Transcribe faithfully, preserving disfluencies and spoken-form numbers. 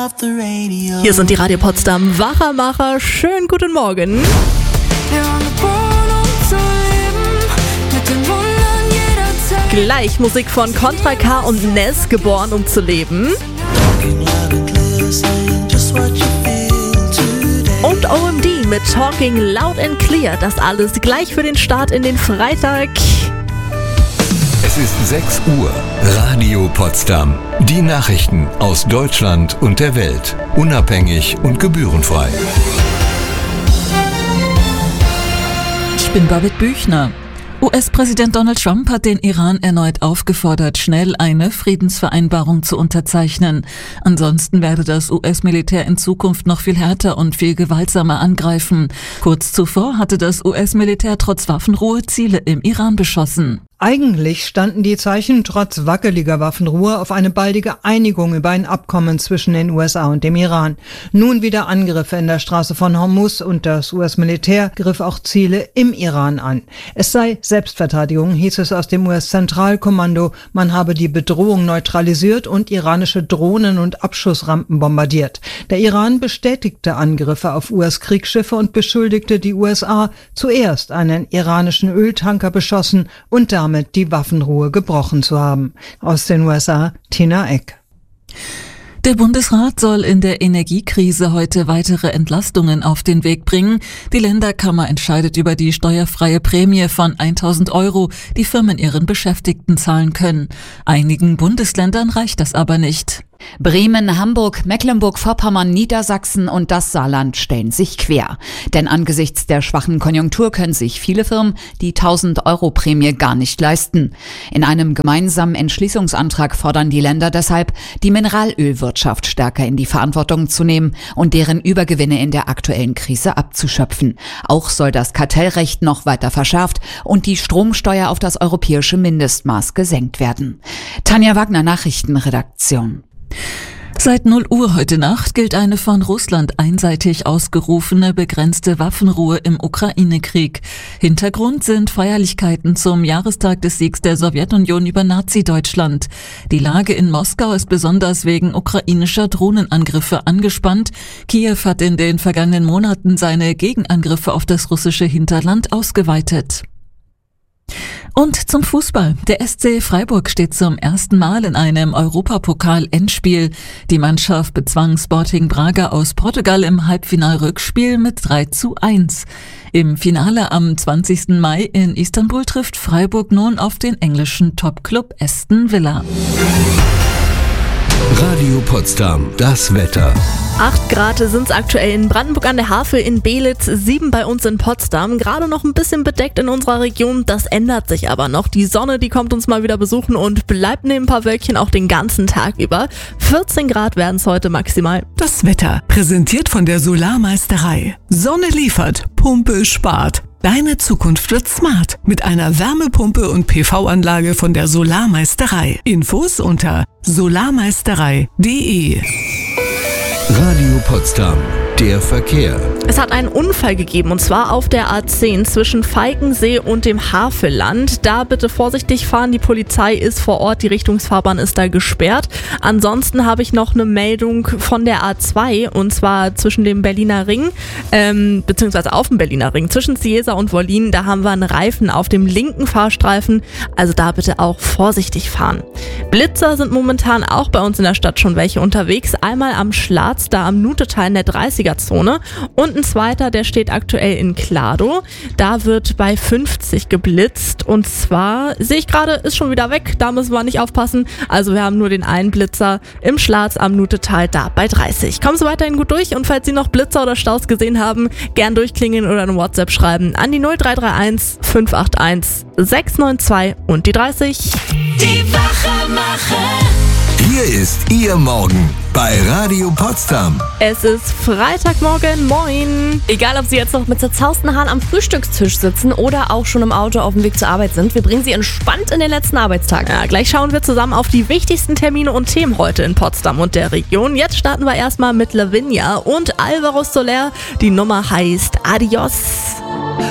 Hier sind die Radio Potsdam Wachermacher. Schönen guten Morgen. Gleich Musik von Contra K und Ness, geboren um zu leben. Und O M D mit Talking Loud and Clear. Das alles gleich für den Start in den Freitag. Es ist sechs Uhr. Radio Potsdam. Die Nachrichten aus Deutschland und der Welt. Unabhängig und gebührenfrei. Ich bin Babette Büchner. U S-Präsident Donald Trump hat den Iran erneut aufgefordert, schnell eine Friedensvereinbarung zu unterzeichnen. Ansonsten werde das U S-Militär in Zukunft noch viel härter und viel gewaltsamer angreifen. Kurz zuvor hatte das U S-Militär trotz Waffenruhe Ziele im Iran beschossen. Eigentlich standen die Zeichen trotz wackeliger Waffenruhe auf eine baldige Einigung über ein Abkommen zwischen den U S A und dem Iran. Nun wieder Angriffe in der Straße von Hormuz und das U S-Militär griff auch Ziele im Iran an. Es sei Selbstverteidigung, hieß es aus dem U S-Zentralkommando. Man habe die Bedrohung neutralisiert und iranische Drohnen und Abschussrampen bombardiert. Der Iran bestätigte Angriffe auf U S-Kriegsschiffe und beschuldigte die U S A, zuerst einen iranischen Öltanker beschossen und damit die Waffenruhe gebrochen zu haben. Aus den U S A, Tina Eck. Der Bundesrat soll in der Energiekrise heute weitere Entlastungen auf den Weg bringen. Die Länderkammer entscheidet über die steuerfreie Prämie von tausend Euro, die Firmen ihren Beschäftigten zahlen können. Einigen Bundesländern reicht das aber nicht. Bremen, Hamburg, Mecklenburg-Vorpommern, Niedersachsen und das Saarland stellen sich quer. Denn angesichts der schwachen Konjunktur können sich viele Firmen die tausend Euro Prämie gar nicht leisten. In einem gemeinsamen Entschließungsantrag fordern die Länder deshalb, die Mineralölwirtschaft stärker in die Verantwortung zu nehmen und deren Übergewinne in der aktuellen Krise abzuschöpfen. Auch soll das Kartellrecht noch weiter verschärft und die Stromsteuer auf das europäische Mindestmaß gesenkt werden. Tanja Wagner, Nachrichtenredaktion. Seit null Uhr heute Nacht gilt eine von Russland einseitig ausgerufene begrenzte Waffenruhe im Ukraine-Krieg. Hintergrund sind Feierlichkeiten zum Jahrestag des Siegs der Sowjetunion über Nazi-Deutschland. Die Lage in Moskau ist besonders wegen ukrainischer Drohnenangriffe angespannt. Kiew hat in den vergangenen Monaten seine Gegenangriffe auf das russische Hinterland ausgeweitet. Und zum Fußball. Der S C Freiburg steht zum ersten Mal in einem Europapokal-Endspiel. Die Mannschaft bezwang Sporting Braga aus Portugal im Halbfinal-Rückspiel mit drei zu eins. Im Finale am zwanzigsten Mai in Istanbul trifft Freiburg nun auf den englischen Topclub Aston Villa. Radio Potsdam, das Wetter. acht Grad sind es aktuell in Brandenburg an der Havel, in Belitz, sieben bei uns in Potsdam. Gerade noch ein bisschen bedeckt in unserer Region, das ändert sich aber noch. Die Sonne, die kommt uns mal wieder besuchen und bleibt neben ein paar Wölkchen auch den ganzen Tag über. vierzehn Grad werden es heute maximal. Das Wetter, präsentiert von der Solarmeisterei. Sonne liefert, Pumpe spart. Deine Zukunft wird smart mit einer Wärmepumpe und P V-Anlage von der Solarmeisterei. Infos unter solarmeisterei punkt de. Radio Potsdam, der Verkehr. Es hat einen Unfall gegeben und zwar auf der A zehn zwischen Falkensee und dem Havelland. Da bitte vorsichtig fahren, die Polizei ist vor Ort, die Richtungsfahrbahn ist da gesperrt. Ansonsten habe ich noch eine Meldung von der A zwei und zwar zwischen dem Berliner Ring, ähm, beziehungsweise auf dem Berliner Ring, zwischen Ciesa und Wollin. Da haben wir einen Reifen auf dem linken Fahrstreifen, also da bitte auch vorsichtig fahren. Blitzer sind momentan auch bei uns in der Stadt schon welche unterwegs. Einmal am Schlatz, da am Nutetal in der dreißiger-Zone und ein zweiter, der steht aktuell in Klado. Da wird bei fünfzig geblitzt und zwar, sehe ich gerade, ist schon wieder weg, da müssen wir nicht aufpassen. Also wir haben nur den einen Blitzer im Schlatz am Nutetal, da bei dreißig. Kommen Sie weiterhin gut durch und falls Sie noch Blitzer oder Staus gesehen haben, gern durchklingeln oder eine WhatsApp schreiben an die null drei drei eins fünf acht eins sechs neun zwei und die dreißig. Die Wachermacher. Hier ist Ihr Morgen bei Radio Potsdam. Es ist Freitagmorgen, moin. Egal, ob Sie jetzt noch mit zerzausten Haaren am Frühstückstisch sitzen oder auch schon im Auto auf dem Weg zur Arbeit sind, wir bringen Sie entspannt in den letzten Arbeitstag. Ja, gleich schauen wir zusammen auf die wichtigsten Termine und Themen heute in Potsdam und der Region. Jetzt starten wir erstmal mit Lavinia und Alvaro Soler. Die Nummer heißt Adios.